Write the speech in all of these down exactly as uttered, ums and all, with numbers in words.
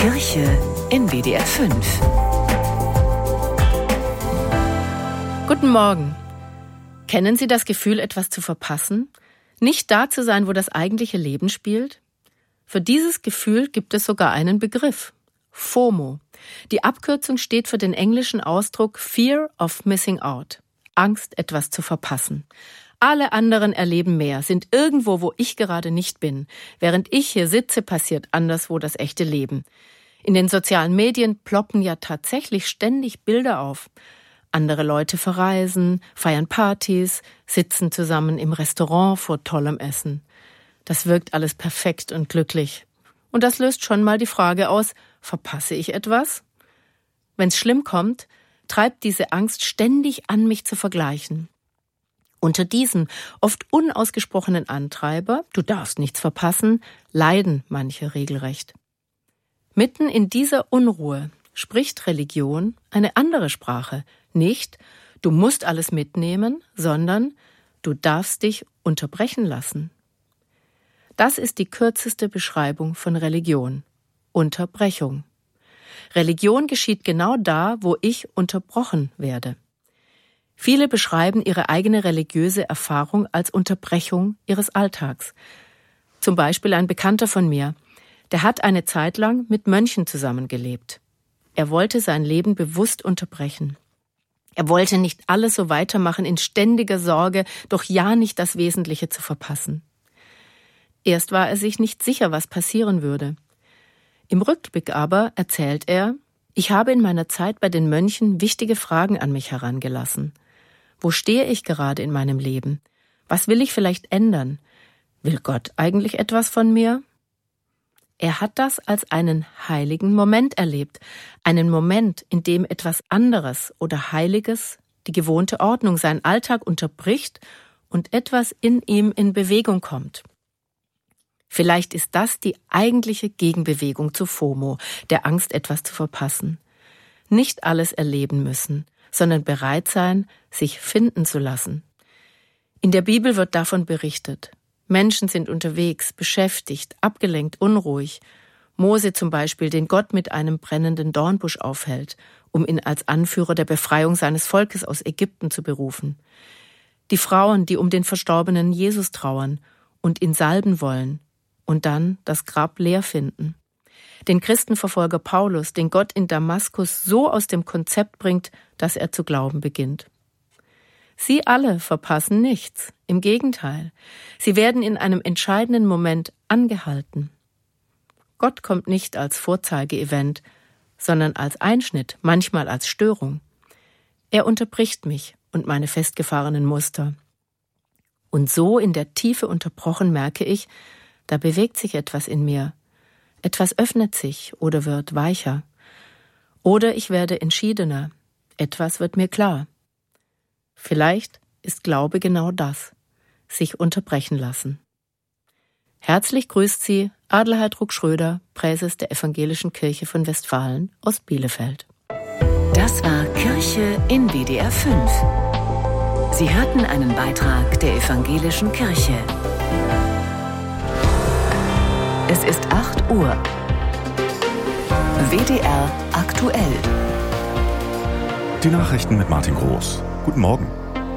Kirche in W D R fünf. Guten Morgen. Kennen Sie das Gefühl, etwas zu verpassen? Nicht da zu sein, wo das eigentliche Leben spielt? Für dieses Gefühl gibt es sogar einen Begriff: FOMO. Die Abkürzung steht für den englischen Ausdruck Fear of Missing Out. Angst, etwas zu verpassen. Alle anderen erleben mehr, sind irgendwo, wo ich gerade nicht bin. Während ich hier sitze, passiert anderswo das echte Leben. In den sozialen Medien ploppen ja tatsächlich ständig Bilder auf. Andere Leute verreisen, feiern Partys, sitzen zusammen im Restaurant vor tollem Essen. Das wirkt alles perfekt und glücklich. Und das löst schon mal die Frage aus: Verpasse ich etwas? Wenn's schlimm kommt, treibt diese Angst ständig an, mich zu vergleichen. Unter diesem oft unausgesprochenen Antreiber, du darfst nichts verpassen, leiden manche regelrecht. Mitten in dieser Unruhe spricht Religion eine andere Sprache. Nicht, du musst alles mitnehmen, sondern du darfst dich unterbrechen lassen. Das ist die kürzeste Beschreibung von Religion. Unterbrechung. Religion geschieht genau da, wo ich unterbrochen werde. Viele beschreiben ihre eigene religiöse Erfahrung als Unterbrechung ihres Alltags. Zum Beispiel ein Bekannter von mir, der hat eine Zeit lang mit Mönchen zusammengelebt. Er wollte sein Leben bewusst unterbrechen. Er wollte nicht alles so weitermachen in ständiger Sorge, doch ja nicht das Wesentliche zu verpassen. Erst war er sich nicht sicher, was passieren würde. Im Rückblick aber erzählt er: Ich habe in meiner Zeit bei den Mönchen wichtige Fragen an mich herangelassen. Wo stehe ich gerade in meinem Leben? Was will ich vielleicht ändern? Will Gott eigentlich etwas von mir? Er hat das als einen heiligen Moment erlebt. Einen Moment, in dem etwas anderes oder Heiliges die gewohnte Ordnung, seinen Alltag unterbricht und etwas in ihm in Bewegung kommt. Vielleicht ist das die eigentliche Gegenbewegung zu FOMO, der Angst, etwas zu verpassen. Nicht alles erleben müssen, sondern bereit sein, sich finden zu lassen. In der Bibel wird davon berichtet. Menschen sind unterwegs, beschäftigt, abgelenkt, unruhig. Mose zum Beispiel, den Gott mit einem brennenden Dornbusch aufhält, um ihn als Anführer der Befreiung seines Volkes aus Ägypten zu berufen. Die Frauen, die um den verstorbenen Jesus trauern und ihn salben wollen und dann das Grab leer finden. Den Christenverfolger Paulus, den Gott in Damaskus so aus dem Konzept bringt, dass er zu glauben beginnt. Sie alle verpassen nichts. Im Gegenteil, sie werden in einem entscheidenden Moment angehalten. Gott kommt nicht als Vorzeige-Event, sondern als Einschnitt, manchmal als Störung. Er unterbricht mich und meine festgefahrenen Muster. Und so in der Tiefe unterbrochen merke ich, da bewegt sich etwas in mir. Etwas öffnet sich oder wird weicher. Oder ich werde entschiedener. Etwas wird mir klar. Vielleicht ist Glaube genau das: sich unterbrechen lassen. Herzlich grüßt Sie Adelheid Ruck-Schröder, Präses der Evangelischen Kirche von Westfalen aus Bielefeld. Das war Kirche in W D R fünf. Sie hörten einen Beitrag der Evangelischen Kirche. Es ist acht Uhr. W D R aktuell. Die Nachrichten mit Martin Groß. Guten Morgen.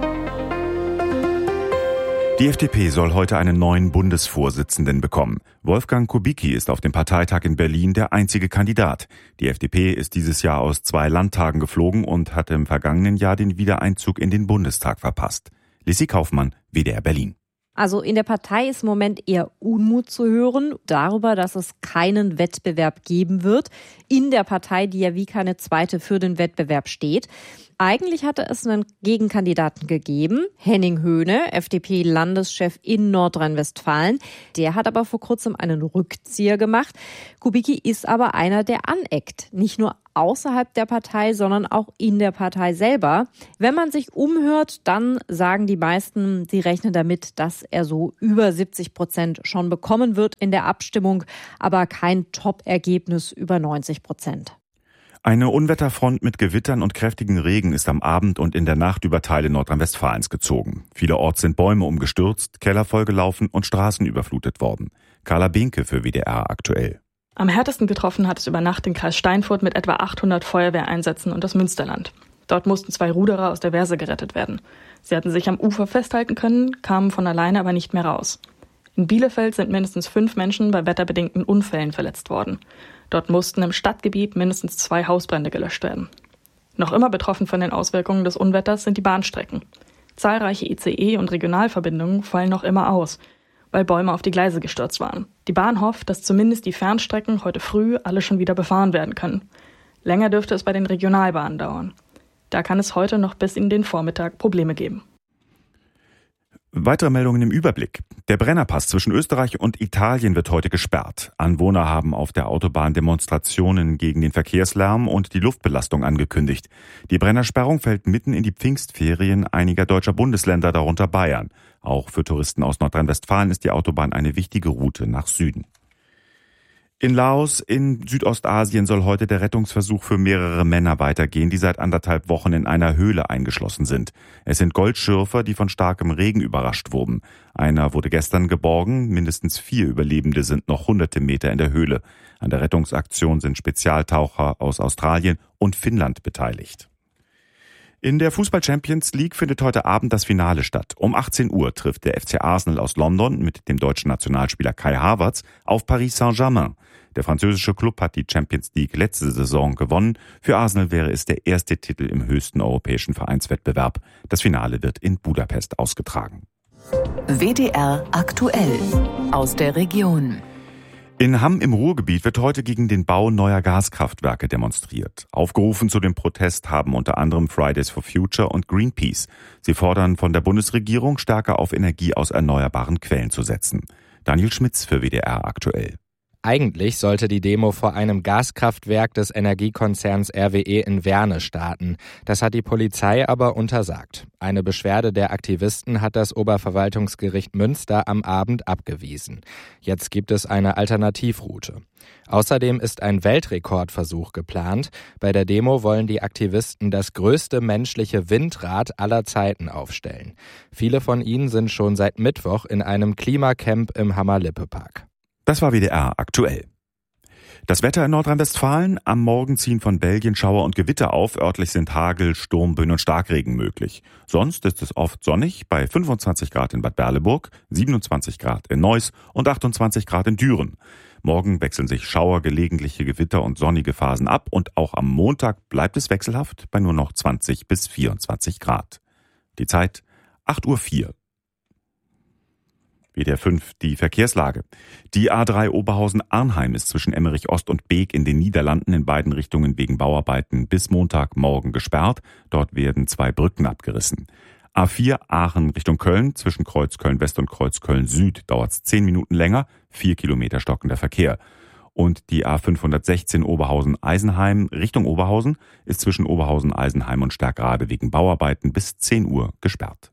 Die F D P soll heute einen neuen Bundesvorsitzenden bekommen. Wolfgang Kubicki ist auf dem Parteitag in Berlin der einzige Kandidat. Die F D P ist dieses Jahr aus zwei Landtagen geflogen und hatte im vergangenen Jahr den Wiedereinzug in den Bundestag verpasst. Lissi Kaufmann, W D R Berlin. Also in der Partei ist im Moment eher Unmut zu hören darüber, dass es keinen Wettbewerb geben wird. In der Partei, die ja wie keine zweite für den Wettbewerb steht. Eigentlich hatte es einen Gegenkandidaten gegeben, Henning Höhne, F D P-Landeschef in Nordrhein-Westfalen. Der hat aber vor kurzem einen Rückzieher gemacht. Kubicki ist aber einer, der aneckt. Nicht nur außerhalb der Partei, sondern auch in der Partei selber. Wenn man sich umhört, dann sagen die meisten, sie rechnen damit, dass er so über siebzig Prozent schon bekommen wird in der Abstimmung, aber kein Top-Ergebnis über neunzig Prozent. Eine Unwetterfront mit Gewittern und kräftigen Regen ist am Abend und in der Nacht über Teile Nordrhein-Westfalens gezogen. Vielerorts sind Bäume umgestürzt, Keller vollgelaufen und Straßen überflutet worden. Carla Behnke für W D R aktuell. Am härtesten getroffen hat es über Nacht den Kreis Steinfurt mit etwa achthundert Feuerwehreinsätzen und das Münsterland. Dort mussten zwei Ruderer aus der Weser gerettet werden. Sie hatten sich am Ufer festhalten können, kamen von alleine aber nicht mehr raus. In Bielefeld sind mindestens fünf Menschen bei wetterbedingten Unfällen verletzt worden. Dort mussten im Stadtgebiet mindestens zwei Hausbrände gelöscht werden. Noch immer betroffen von den Auswirkungen des Unwetters sind die Bahnstrecken. Zahlreiche I C E- und Regionalverbindungen fallen noch immer aus, weil Bäume auf die Gleise gestürzt waren. Die Bahn hofft, dass zumindest die Fernstrecken heute früh alle schon wieder befahren werden können. Länger dürfte es bei den Regionalbahnen dauern. Da kann es heute noch bis in den Vormittag Probleme geben. Weitere Meldungen im Überblick. Der Brennerpass zwischen Österreich und Italien wird heute gesperrt. Anwohner haben auf der Autobahn Demonstrationen gegen den Verkehrslärm und die Luftbelastung angekündigt. Die Brennersperrung fällt mitten in die Pfingstferien einiger deutscher Bundesländer, darunter Bayern. Auch für Touristen aus Nordrhein-Westfalen ist die Autobahn eine wichtige Route nach Süden. In Laos in Südostasien soll heute der Rettungsversuch für mehrere Männer weitergehen, die seit anderthalb Wochen in einer Höhle eingeschlossen sind. Es sind Goldschürfer, die von starkem Regen überrascht wurden. Einer wurde gestern geborgen, mindestens vier Überlebende sind noch hunderte Meter in der Höhle. An der Rettungsaktion sind Spezialtaucher aus Australien und Finnland beteiligt. In der Fußball-Champions League findet heute Abend das Finale statt. Um achtzehn Uhr trifft der F C Arsenal aus London mit dem deutschen Nationalspieler Kai Havertz auf Paris Saint-Germain. Der französische Club hat die Champions League letzte Saison gewonnen. Für Arsenal wäre es der erste Titel im höchsten europäischen Vereinswettbewerb. Das Finale wird in Budapest ausgetragen. W D R aktuell aus der Region. In Hamm im Ruhrgebiet wird heute gegen den Bau neuer Gaskraftwerke demonstriert. Aufgerufen zu dem Protest haben unter anderem Fridays for Future und Greenpeace. Sie fordern von der Bundesregierung, stärker auf Energie aus erneuerbaren Quellen zu setzen. Daniel Schmitz für W D R aktuell. Eigentlich sollte die Demo vor einem Gaskraftwerk des Energiekonzerns R W E in Werne starten. Das hat die Polizei aber untersagt. Eine Beschwerde der Aktivisten hat das Oberverwaltungsgericht Münster am Abend abgewiesen. Jetzt gibt es eine Alternativroute. Außerdem ist ein Weltrekordversuch geplant. Bei der Demo wollen die Aktivisten das größte menschliche Windrad aller Zeiten aufstellen. Viele von ihnen sind schon seit Mittwoch in einem Klimacamp im Hammer-Lippe-Park. Das war W D R aktuell. Das Wetter in Nordrhein-Westfalen. Am Morgen ziehen von Belgien Schauer und Gewitter auf. Örtlich sind Hagel, Sturm, Böen und Starkregen möglich. Sonst ist es oft sonnig bei fünfundzwanzig Grad in Bad Berleburg, siebenundzwanzig Grad in Neuss und achtundzwanzig Grad in Düren. Morgen wechseln sich Schauer, gelegentliche Gewitter und sonnige Phasen ab. Und auch am Montag bleibt es wechselhaft bei nur noch zwanzig bis vierundzwanzig Grad. Die Zeit acht Uhr vier. W D R fünf, die Verkehrslage. Die A drei Oberhausen-Arnheim ist zwischen Emmerich Ost und Beek in den Niederlanden in beiden Richtungen wegen Bauarbeiten bis Montagmorgen gesperrt. Dort werden zwei Brücken abgerissen. A vier Aachen Richtung Köln, zwischen Kreuz Köln-West und Kreuz Köln-Süd dauert es zehn Minuten länger, vier Kilometer stockender Verkehr. Und die A fünfhundertsechzehn Oberhausen-Eisenheim Richtung Oberhausen ist zwischen Oberhausen-Eisenheim und Stärkrade wegen Bauarbeiten bis zehn Uhr gesperrt.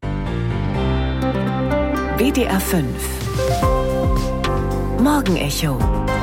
W D R fünf Morgenecho.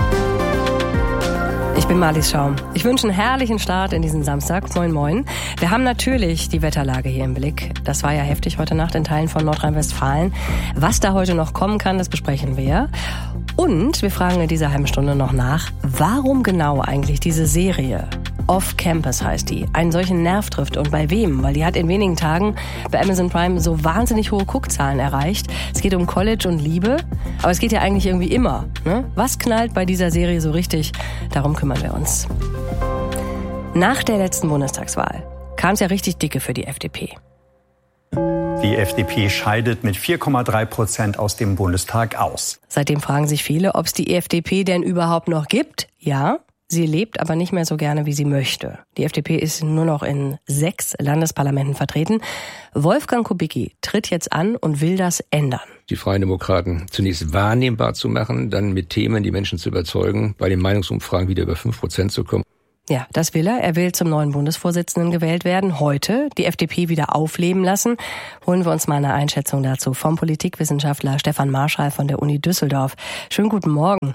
Ich bin Marlies Schaum. Ich wünsche einen herrlichen Start in diesen Samstag. Moin, moin. Wir haben natürlich die Wetterlage hier im Blick. Das war ja heftig heute Nacht in Teilen von Nordrhein-Westfalen. Was da heute noch kommen kann, das besprechen wir. Und wir fragen in dieser halben Stunde noch nach, warum genau eigentlich diese Serie Off-Campus heißt die, einen solchen Nerv trifft und bei wem, weil die hat in wenigen Tagen bei Amazon Prime so wahnsinnig hohe Guckzahlen erreicht. Es geht um College und Liebe, aber es geht ja eigentlich irgendwie immer. Ne? Was knallt bei dieser Serie so richtig? Darum kümmern wir uns. Nach der letzten Bundestagswahl kam es ja richtig dicke für die F D P. Die F D P scheidet mit vier Komma drei Prozent aus dem Bundestag aus. Seitdem fragen sich viele, ob es die F D P denn überhaupt noch gibt. Ja, sie lebt aber nicht mehr so gerne, wie sie möchte. Die F D P ist nur noch in sechs Landesparlamenten vertreten. Wolfgang Kubicki tritt jetzt an und will das ändern. Die Freien Demokraten zunächst wahrnehmbar zu machen, dann mit Themen die Menschen zu überzeugen, bei den Meinungsumfragen wieder über fünf Prozent zu kommen. Ja, das will er. Er will zum neuen Bundesvorsitzenden gewählt werden. Heute die F D P wieder aufleben lassen. Holen wir uns mal eine Einschätzung dazu vom Politikwissenschaftler Stefan Marschall von der Uni Düsseldorf. Schönen guten Morgen.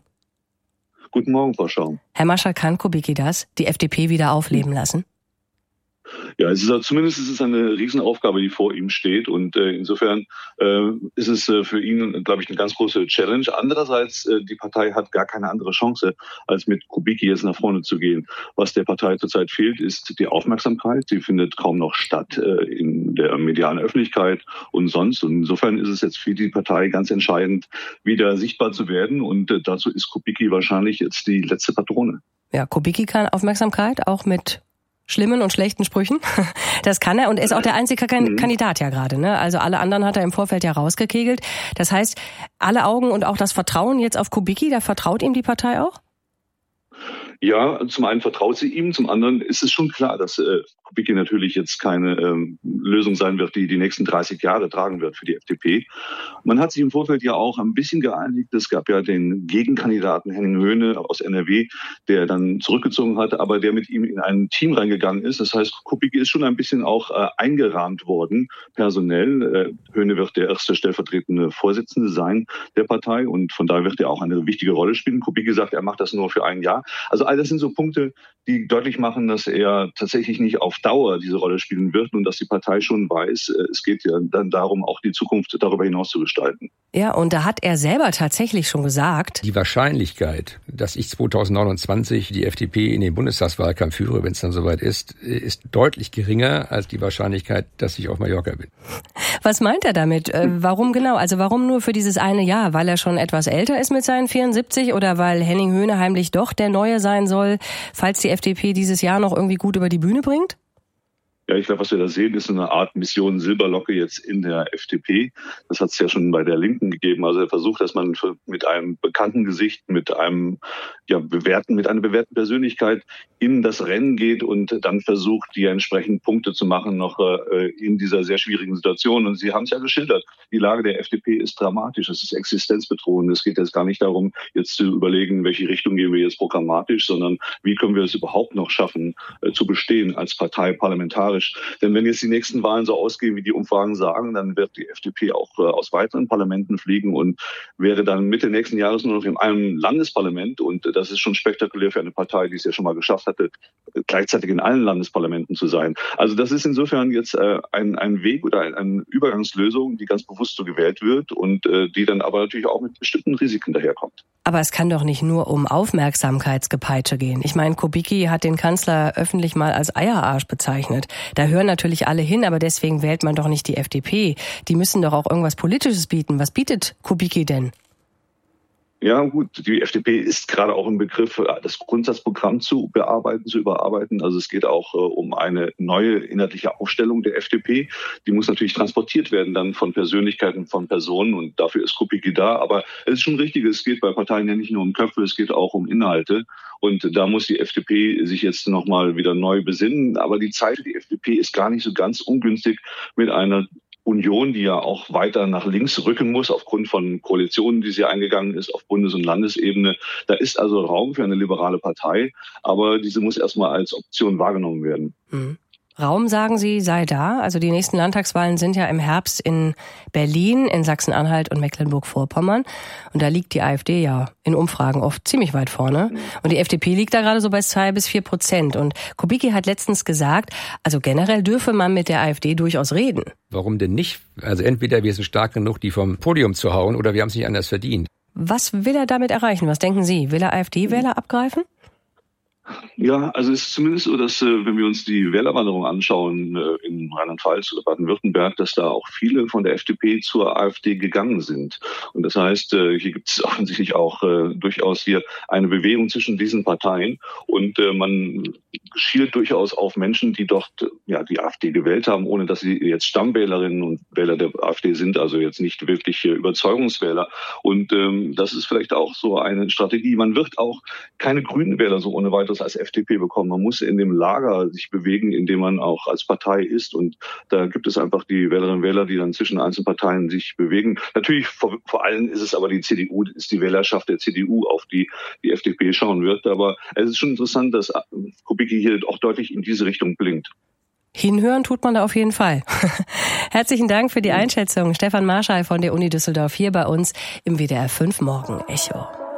Guten Morgen, Frau Schaum. Herr Marschall, kann Kubicki das, die F D P wieder aufleben lassen? Ja, es ist zumindest ist es eine Riesenaufgabe, die vor ihm steht, und äh, insofern äh, ist es äh, für ihn, glaube ich, eine ganz große Challenge. Andererseits, äh, die Partei hat gar keine andere Chance, als mit Kubicki jetzt nach vorne zu gehen. Was der Partei zurzeit fehlt, ist die Aufmerksamkeit. Sie findet kaum noch statt äh, in der medialen Öffentlichkeit und sonst. Und insofern ist es jetzt für die Partei ganz entscheidend, wieder sichtbar zu werden, und äh, dazu ist Kubicki wahrscheinlich jetzt die letzte Patrone. Ja, Kubicki kann Aufmerksamkeit auch mit schlimmen und schlechten Sprüchen. Das kann er, und er ist auch der einzige Kandidat ja gerade, ne? Also alle anderen hat er im Vorfeld ja rausgekegelt. Das heißt, alle Augen und auch das Vertrauen jetzt auf Kubicki, da vertraut ihm die Partei auch? Ja, zum einen vertraut sie ihm, zum anderen ist es schon klar, dass äh, Kubicki natürlich jetzt keine ähm, Lösung sein wird, die die nächsten dreißig Jahre tragen wird für die F D P. Man hat sich im Vorfeld ja auch ein bisschen geeinigt. Es gab ja den Gegenkandidaten Henning Höhne aus N R W, der dann zurückgezogen hat, aber der mit ihm in ein Team reingegangen ist. Das heißt, Kubicki ist schon ein bisschen auch äh, eingerahmt worden, personell. Äh, Höhne wird der erste stellvertretende Vorsitzende sein der Partei, und von daher wird er auch eine wichtige Rolle spielen. Kubicki sagt, er macht das nur für ein Jahr. Also all das sind so Punkte, die deutlich machen, dass er tatsächlich nicht auf Dauer diese Rolle spielen wird, und dass die Partei schon weiß, es geht ja dann darum, auch die Zukunft darüber hinaus zu gestalten. Ja, und da hat er selber tatsächlich schon gesagt: Die Wahrscheinlichkeit, dass ich zweitausendneunundzwanzig die F D P in den Bundestagswahlkampf führe, wenn es dann soweit ist, ist deutlich geringer als die Wahrscheinlichkeit, dass ich auf Mallorca bin. Was meint er damit? Äh, warum genau? Also warum nur für dieses eine Jahr? Weil er schon etwas älter ist mit seinen vierundsiebzig, oder weil Henning Höhne heimlich doch der Neue sein soll, falls die F D P dieses Jahr noch irgendwie gut über die Bühne bringt? Ja, ich glaube, was wir da sehen, ist eine Art Mission Silberlocke jetzt in der F D P. Das hat es ja schon bei der Linken gegeben. Also er versucht, dass man mit einem bekannten Gesicht, mit einem ja bewährten, mit einer bewährten Persönlichkeit in das Rennen geht und dann versucht, die entsprechenden Punkte zu machen noch äh, in dieser sehr schwierigen Situation. Und Sie haben es ja geschildert. Die Lage der F D P ist dramatisch. Es ist existenzbedrohend. Es geht jetzt gar nicht darum, jetzt zu überlegen, in welche Richtung gehen wir jetzt programmatisch, sondern wie können wir es überhaupt noch schaffen, äh, zu bestehen als Partei parlamentarisch. Denn wenn jetzt die nächsten Wahlen so ausgehen, wie die Umfragen sagen, dann wird die F D P auch äh, aus weiteren Parlamenten fliegen und wäre dann Mitte nächsten Jahres nur noch in einem Landesparlament. Und äh, das ist schon spektakulär für eine Partei, die es ja schon mal geschafft hatte, äh, gleichzeitig in allen Landesparlamenten zu sein. Also das ist insofern jetzt äh, ein, ein Weg oder ein, eine Übergangslösung, die ganz bewusst so gewählt wird und äh, die dann aber natürlich auch mit bestimmten Risiken daherkommt. Aber es kann doch nicht nur um Aufmerksamkeitsgepeitsche gehen. Ich meine, Kubicki hat den Kanzler öffentlich mal als Eierarsch bezeichnet. Da hören natürlich alle hin, aber deswegen wählt man doch nicht die F D P. Die müssen doch auch irgendwas Politisches bieten. Was bietet Kubicki denn? Ja gut, die F D P ist gerade auch im Begriff, das Grundsatzprogramm zu bearbeiten, zu überarbeiten. Also es geht auch äh, um eine neue inhaltliche Aufstellung der F D P. Die muss natürlich transportiert werden dann von Persönlichkeiten, von Personen, und dafür ist Kubicki da. Aber es ist schon richtig, es geht bei Parteien ja nicht nur um Köpfe, es geht auch um Inhalte. Und da muss die F D P sich jetzt nochmal wieder neu besinnen. Aber die Zeit für die F D P ist gar nicht so ganz ungünstig mit einer Union, die ja auch weiter nach links rücken muss aufgrund von Koalitionen, die sie eingegangen ist auf Bundes- und Landesebene. Da ist also Raum für eine liberale Partei, aber diese muss erstmal als Option wahrgenommen werden. Mhm. Raum, sagen Sie, sei da. Also die nächsten Landtagswahlen sind ja im Herbst in Berlin, in Sachsen-Anhalt und Mecklenburg-Vorpommern. Und da liegt die AfD ja in Umfragen oft ziemlich weit vorne. Und die F D P liegt da gerade so bei zwei bis vier Prozent. Und Kubicki hat letztens gesagt, also generell dürfe man mit der AfD durchaus reden. Warum denn nicht? Also entweder wir sind stark genug, die vom Podium zu hauen, oder wir haben es nicht anders verdient. Was will er damit erreichen? Was denken Sie? Will er AfD-Wähler abgreifen? Ja, also es ist zumindest so, dass äh, wenn wir uns die Wählerwanderung anschauen äh, in Rheinland-Pfalz oder Baden-Württemberg, dass da auch viele von der F D P zur AfD gegangen sind. Und das heißt, äh, hier gibt es offensichtlich auch äh, durchaus hier eine Bewegung zwischen diesen Parteien. Und äh, man schielt durchaus auf Menschen, die dort ja die AfD gewählt haben, ohne dass sie jetzt Stammwählerinnen und Wähler der AfD sind, also jetzt nicht wirklich äh, Überzeugungswähler. Und ähm, das ist vielleicht auch so eine Strategie. Man wird auch keine grünen Wähler so ohne weiteres als F D P bekommen. Man muss in dem Lager sich bewegen, in dem man auch als Partei ist. Und da gibt es einfach die Wählerinnen und Wähler, die dann zwischen einzelnen Parteien sich bewegen. Natürlich, vor, vor allem ist es aber die C D U, ist die Wählerschaft der C D U, auf die die F D P schauen wird. Aber es ist schon interessant, dass Kubicki hier auch deutlich in diese Richtung blinkt. Hinhören tut man da auf jeden Fall. Herzlichen Dank für die Einschätzung. Stefan Marschall von der Uni Düsseldorf hier bei uns im W D R fünf Morgen Echo.